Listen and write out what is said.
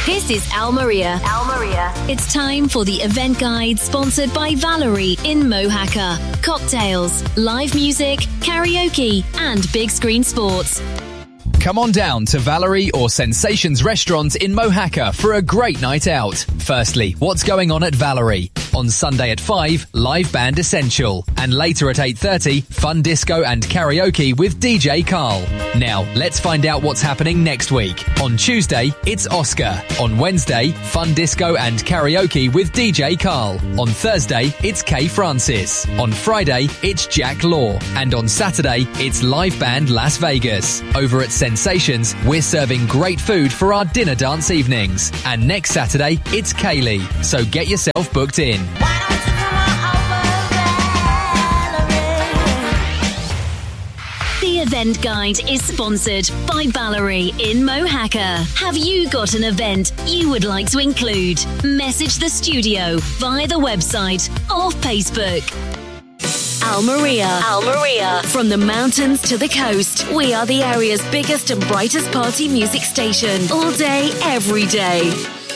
This is Almeria. It's time for the event guide sponsored by Valerie in Mohacker. Cocktails, live music, karaoke, and big screen sports. Come on down to Valerie or Sensations Restaurant in Mohacker for a great night out. Firstly, what's going on at Valerie? On Sunday at 5, live band Essential. And later at 8:30, fun disco and karaoke with DJ Carl. Now, let's find out what's happening next week. On Tuesday, it's Oscar. On Wednesday, fun disco and karaoke with DJ Carl. On Thursday, it's Kay Francis. On Friday, it's Jack Law. And on Saturday, it's live band Las Vegas. Over at Sensations, we're serving great food for our dinner dance evenings. And next Saturday, it's Kaylee. So get yourself booked in. The event guide is sponsored by Valerie in Mohacker. Have you got an event you would like to include? Message the studio via the website or Facebook. Almeria. From the mountains to the coast, we are the area's biggest and brightest party music station. All day, every day.